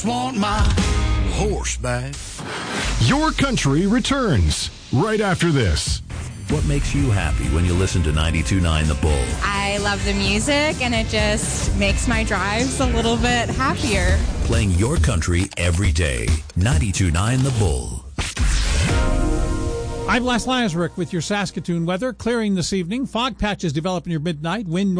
Want my horse back. Your Country returns right after this. What makes you happy when you listen to 92.9 The Bull? I love the music, and it just makes my drives a little bit happier. Playing your country every day. 92.9 The Bull. I'm Les Lazaruk with your Saskatoon weather. Clearing this evening. Fog patches develop near midnight. Wind